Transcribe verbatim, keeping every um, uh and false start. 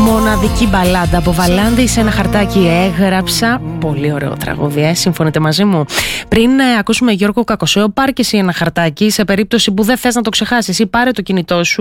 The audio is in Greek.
Μοναδική μπαλάντα από Βαλάντη σε ένα χαρτάκι έγραψα. Πολύ ωραίο τραγούδι, ε? Συμφωνείτε μαζί μου? Πριν ε, ακούσουμε Γιώργο Κακοσέο, πάρ' και εσύ ένα χαρτάκι σε περίπτωση που δεν θες να το ξεχάσεις, ή πάρε το κινητό σου